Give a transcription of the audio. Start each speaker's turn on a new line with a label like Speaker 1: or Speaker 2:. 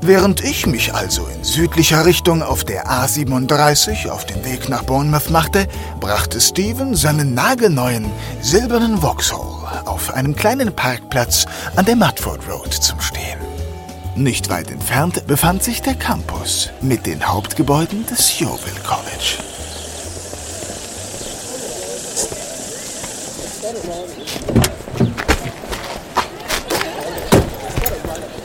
Speaker 1: Während ich mich also in südlicher Richtung auf der A37 auf den Weg nach Bournemouth machte, brachte Steven seinen nagelneuen silbernen Vauxhall auf einem kleinen Parkplatz an der Mudford Road zum Stehen. Nicht weit entfernt befand sich der Campus mit den Hauptgebäuden des Yeovil College.